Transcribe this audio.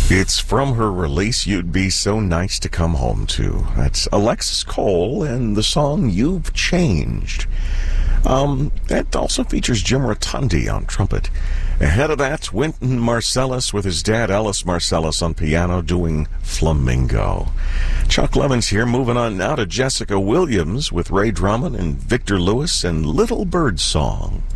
It's from her release, You'd Be So Nice to Come Home To. That's Alexis Cole and the song You've Changed. That also features Jim Rotundi on trumpet. Ahead of that, Wynton Marsalis with his dad Ellis Marsalis on piano doing Flamingo. Chuck Levins here, moving on now to Jessica Williams with Ray Drummond and Victor Lewis and Little Bird Song.